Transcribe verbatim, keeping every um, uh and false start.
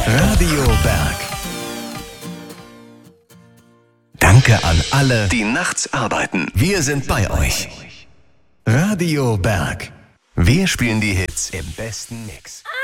Radio Berg. Danke an alle, die nachts arbeiten. Wir sind bei euch. Radio Berg. Wir spielen die Hits im besten Mix.